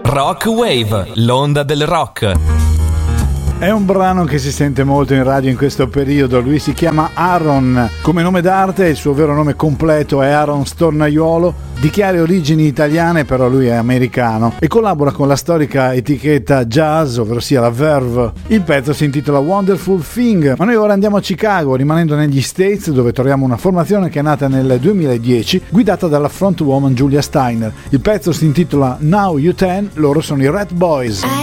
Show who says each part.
Speaker 1: Rock Wave, l'onda del rock.
Speaker 2: È un brano che si sente molto in radio in questo periodo. Lui si chiama Aaron come nome d'arte, il suo vero nome completo è Aaron Stornaiuolo, di chiare origini italiane, però lui è americano e collabora con la storica etichetta jazz, ovvero sia la Verve. Il pezzo si intitola Wonderful Thing, ma noi ora andiamo a Chicago, rimanendo negli States, dove troviamo una formazione che è nata nel 2010, guidata dalla frontwoman Julia Steiner. Il pezzo si intitola Now You Ten, loro sono i Rat Boys.